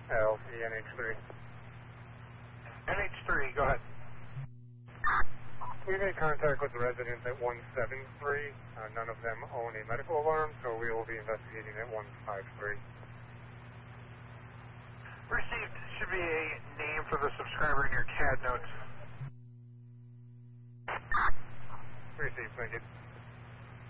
LP NH3. NH3, go ahead. We made contact with the residents at 173. None of them own a medical alarm, so we will be investigating at 153. Received. Should be a name for the subscriber in your CAD notes. Received, thank you.